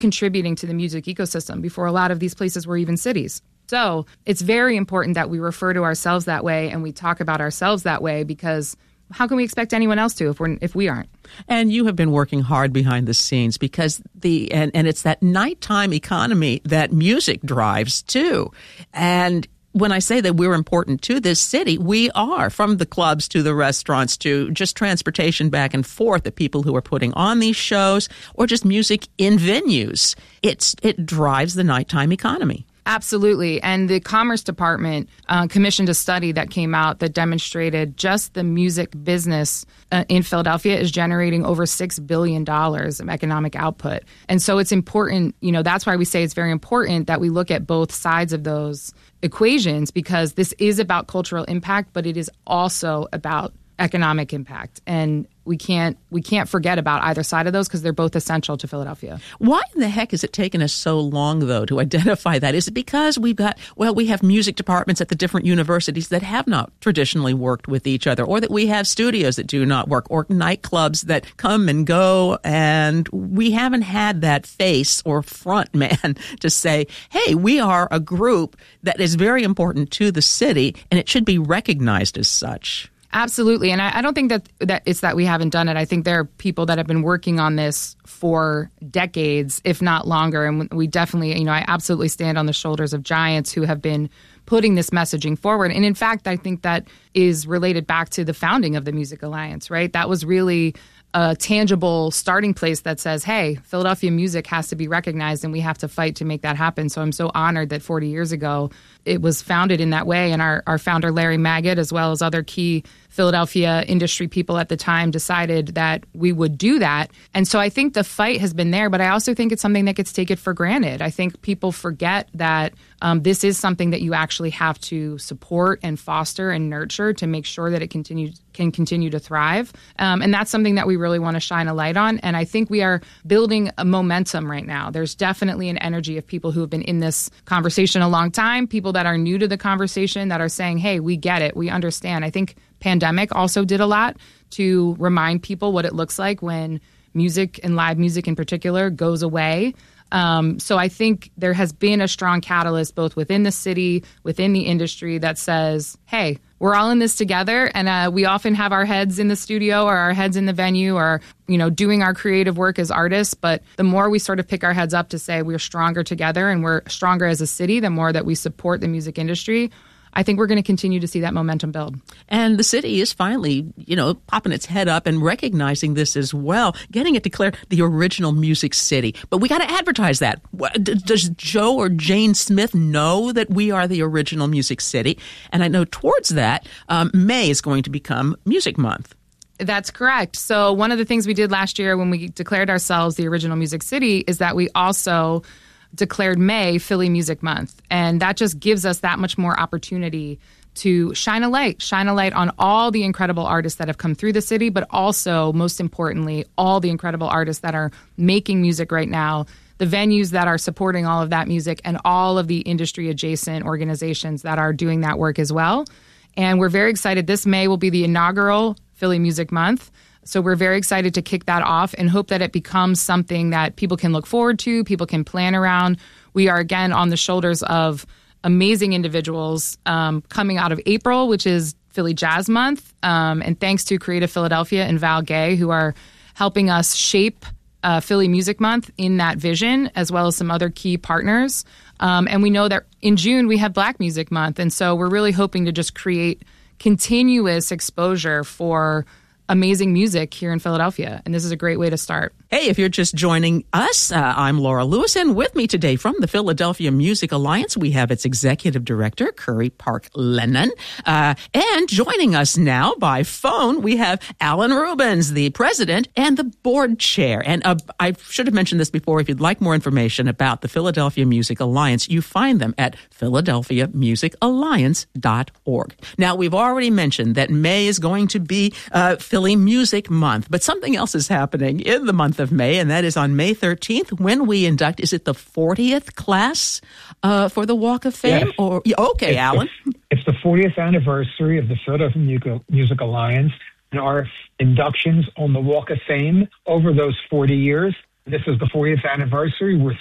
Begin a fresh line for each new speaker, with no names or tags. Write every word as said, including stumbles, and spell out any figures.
contributing to the music ecosystem before a lot of these places were even cities. So it's very important that we refer to ourselves that way and we talk about ourselves that way, because how can we expect anyone else to if we're if we aren't?
And you have been working hard behind the scenes because the and, and it's that nighttime economy that music drives too. And when I say that we're important to this city, we are, from the clubs to the restaurants to just transportation back and forth, the people who are putting on these shows or just music in venues. It's it drives the nighttime economy.
Absolutely. And the Commerce Department uh, commissioned a study that came out that demonstrated just the music business uh, in Philadelphia is generating over six billion dollars of economic output. And so it's important, you know, that's why we say it's very important that we look at both sides of those equations, because this is about cultural impact, but it is also about economic impact. And we can't we can't forget about either side of those because they're both essential to Philadelphia.
Why in the heck has it taken us so long, though, to identify that? Is it because we've got, well, we have music departments at the different universities that have not traditionally worked with each other, or that we have studios that do not work, or nightclubs that come and go, and we haven't had that face or front man to say, hey, we are a group that is very important to the city, and it should be recognized as such?
Absolutely. And I, I don't think that, that it's that we haven't done it. I think there are people that have been working on this for decades, if not longer. And we definitely, you know, I absolutely stand on the shoulders of giants who have been putting this messaging forward. And in fact, I think that is related back to the founding of the Music Alliance, right? That was really a tangible starting place that says, hey, Philadelphia music has to be recognized and we have to fight to make that happen. So I'm so honored that forty years ago it was founded in that way. And our, our founder, Larry Magid, as well as other key Philadelphia industry people at the time, decided that we would do that. And so I think the fight has been there, but I also think it's something that gets taken for granted. I think people forget that um, this is something that you actually have to support and foster and nurture to make sure that it continues can continue to thrive. Um, and that's something that we really want to shine a light on. And I think we are building a momentum right now. There's definitely an energy of people who have been in this conversation a long time, people that are new to the conversation that are saying, hey, we get it, we understand. I think pandemic also did a lot to remind people what it looks like when music and live music in particular goes away. Um, so I think there has been a strong catalyst both within the city, within the industry that says, hey, we're all in this together. And uh, we often have our heads in the studio or our heads in the venue or, you know, doing our creative work as artists. But the more we sort of pick our heads up to say we're stronger together and we're stronger as a city, the more that we support the music industry, I think we're going to continue to see that momentum build. And the city is finally, you know, popping its head up and recognizing this as well, getting it declared the original music city. But we got to advertise that. Does Joe or Jane Smith know that we are the original music city? And I know towards that, um, May is going to become Music Month. That's correct. So one of the things we did last year when we declared ourselves the original music city is that we also declared May Philly Music Month. And that just gives us that much more opportunity to shine a light, shine a light on all the incredible artists that have come through the city, but also, most importantly, all the incredible artists that are making music right now, the venues that are supporting all of that music, and all of the industry adjacent organizations that are doing that work as well. And we're very excited. This May will be the inaugural Philly Music Month. So we're very excited to kick that off and hope that it becomes something that people can look forward to, people can plan around. We are, again, on the shoulders of amazing individuals um, coming out of April, which is Philly Jazz Month. Um, and thanks to Creative Philadelphia and Val Gay, who are helping us shape uh, Philly Music Month in that vision, as well as some other key partners. Um, and we know that in June, we have Black Music Month. And so we're really hoping to just create continuous exposure for amazing music here in Philadelphia. And this is a great way to start. Hey, if you're just joining us, uh, I'm Laura Lewis, and with me today from the Philadelphia Music Alliance, we have its executive director, Curry Park Lennon. Uh, and joining us now by phone, we have Alan Rubens, the president and the board chair. And uh, I should have mentioned this before. If you'd like more information about the Philadelphia Music Alliance, you find them at philadelphia music alliance dot org. Now, we've already mentioned that May is going to be uh, Philly Music Month, but something else is happening in the month of May, and that is on May thirteenth when we induct, is it the fortieth class uh, for the Walk of Fame?
Yes.
Or Okay,
it's
Alan.
The, it's the fortieth anniversary of the Philadelphia Music, Music Alliance, and our inductions on the Walk of Fame over those forty years This is the fortieth anniversary. We're